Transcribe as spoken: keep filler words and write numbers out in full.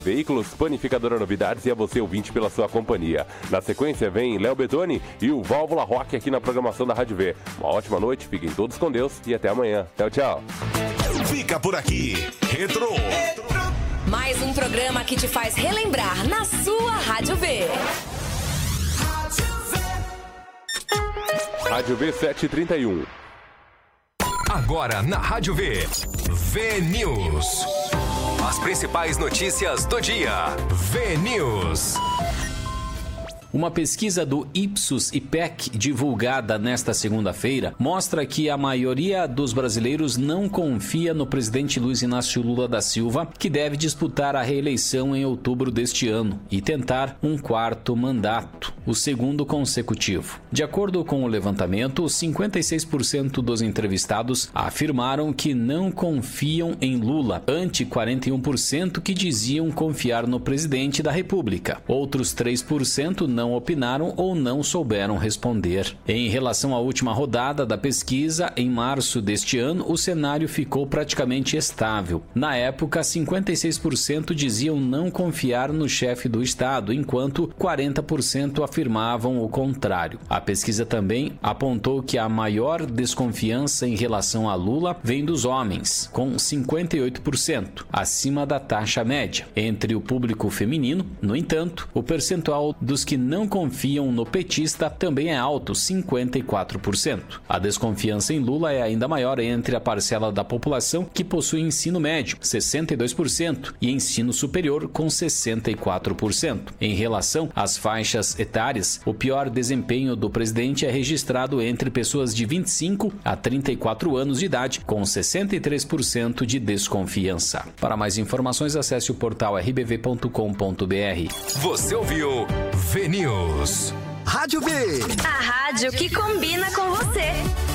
Veículos, Panificadora Novidades e a você, ouvinte, pela sua companhia. Na sequência vem Léo Bedoni e o Válvula Rock aqui na programação da Rádio V. Uma ótima noite, fiquem todos com Deus e até amanhã. Tchau, tchau. Fica por aqui, Retro. Mais um programa que te faz relembrar na sua Rádio V. Rádio V sete e trinta e um. Agora na Rádio V, V News. As principais notícias do dia. V News. Uma pesquisa do Ipsos IPEC, divulgada nesta segunda-feira, mostra que a maioria dos brasileiros não confia no presidente Luiz Inácio Lula da Silva, que deve disputar a reeleição em outubro deste ano e tentar um quarto mandato, o segundo consecutivo. De acordo com o levantamento, cinquenta e seis por cento dos entrevistados afirmaram que não confiam em Lula, ante quarenta e um por cento que diziam confiar no presidente da República. Outros três por cento não não opinaram ou não souberam responder. Em relação à última rodada da pesquisa, em março deste ano, o cenário ficou praticamente estável. Na época, cinquenta e seis por cento diziam não confiar no chefe do Estado, enquanto quarenta por cento afirmavam o contrário. A pesquisa também apontou que a maior desconfiança em relação a Lula vem dos homens, com cinquenta e oito por cento, acima da taxa média. Entre o público feminino, no entanto, o percentual dos que não confiam no petista também é alto, cinquenta e quatro por cento. A desconfiança em Lula é ainda maior entre a parcela da população que possui ensino médio, sessenta e dois por cento, e ensino superior, com sessenta e quatro por cento. Em relação às faixas etárias, o pior desempenho do presidente é registrado entre pessoas de vinte e cinco a trinta e quatro anos de idade, com sessenta e três por cento de desconfiança. Para mais informações, acesse o portal r b v ponto com ponto b r. Você ouviu V News. Rádio V. A rádio que combina.